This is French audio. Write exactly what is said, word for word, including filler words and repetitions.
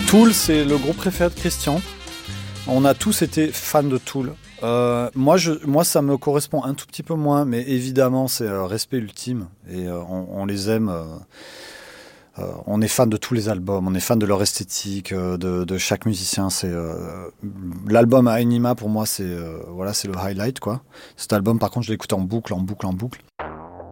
Tool, c'est le groupe préféré de Christian. On a tous été fans de Tool. Euh, moi, je, moi, ça me correspond un tout petit peu moins, mais évidemment, c'est euh, respect ultime. Et euh, on, on les aime. Euh, euh, on est fan de tous les albums, on est fan de leur esthétique, euh, de, de chaque musicien. C'est euh, l'album Anima pour moi, c'est euh, voilà, c'est le highlight quoi. Cet album, par contre, je l'écoute en boucle, en boucle, en boucle.